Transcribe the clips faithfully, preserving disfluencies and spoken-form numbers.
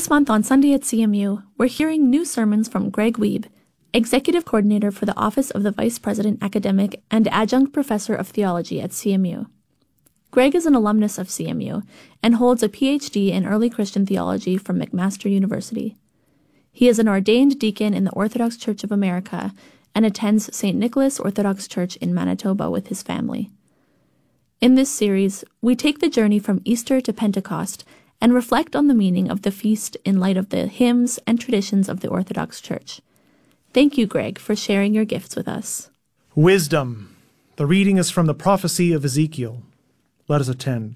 This month on Sunday at C M U, we're hearing new sermons from Greg Wiebe, Executive Coordinator for the Office of the Vice President Academic and Adjunct Professor of Theology at C M U. Greg is an alumnus of C M U and holds a P H D in Early Christian Theology from McMaster University. He is an ordained deacon in the Orthodox Church of America and attends Saint Nicholas Orthodox Church in Manitoba with his family. In this series, we take the journey from Easter to Pentecost and reflect on the meaning of the feast in light of the hymns and traditions of the Orthodox Church. Thank you, Greg, for sharing your gifts with us. Wisdom. The reading is from the prophecy of Ezekiel. Let us attend.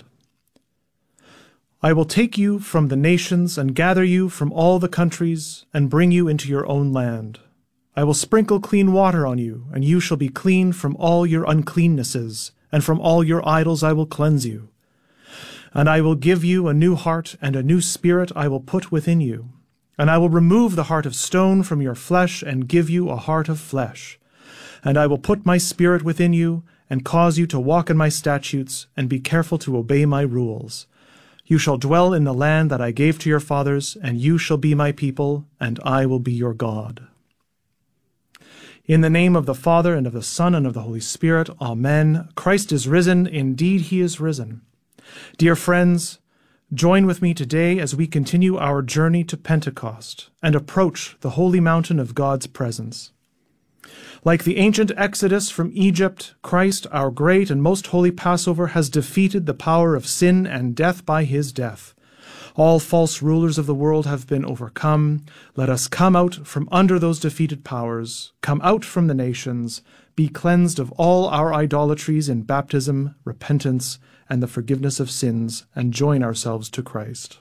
I will take you from the nations and gather you from all the countries and bring you into your own land. I will sprinkle clean water on you, and you shall be clean from all your uncleannesses, and from all your idols I will cleanse you. And I will give you a new heart, and a new spirit I will put within you. And I will remove the heart of stone from your flesh, and give you a heart of flesh. And I will put my spirit within you, and cause you to walk in my statutes, and be careful to obey my rules. You shall dwell in the land that I gave to your fathers, and you shall be my people, and I will be your God. In the name of the Father, and of the Son, and of the Holy Spirit, Amen. Christ is risen, indeed he is risen. Dear friends, join with me today as we continue our journey to Pentecost and approach the holy mountain of God's presence. Like the ancient Exodus from Egypt, Christ, our great and most holy Passover, has defeated the power of sin and death by his death. All false rulers of the world have been overcome. Let us come out from under those defeated powers, come out from the nations, be cleansed of all our idolatries in baptism, repentance, and the forgiveness of sins, and join ourselves to Christ.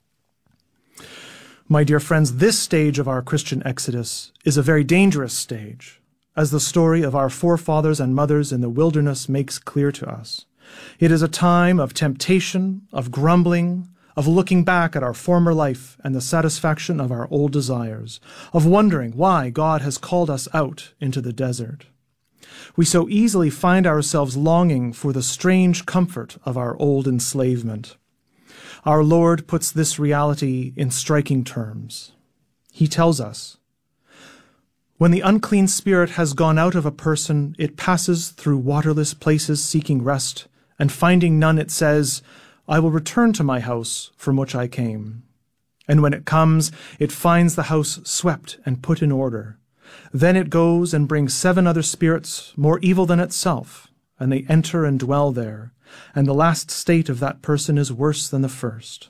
My dear friends, this stage of our Christian exodus is a very dangerous stage, as the story of our forefathers and mothers in the wilderness makes clear to us. It is a time of temptation, of grumbling, of looking back at our former life and the satisfaction of our old desires, of wondering why God has called us out into the desert. We so easily find ourselves longing for the strange comfort of our old enslavement. Our Lord puts this reality in striking terms. He tells us, when the unclean spirit has gone out of a person, it passes through waterless places seeking rest, and finding none, it says, I will return to my house from which I came. And when it comes, it finds the house swept and put in order. Then it goes and brings seven other spirits more evil than itself, and they enter and dwell there, and the last state of that person is worse than the first.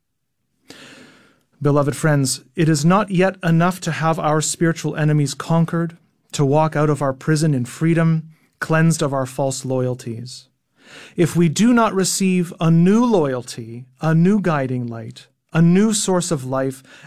Beloved friends, it is not yet enough to have our spiritual enemies conquered, to walk out of our prison in freedom, cleansed of our false loyalties. If we do not receive a new loyalty, a new guiding light, a new source of life,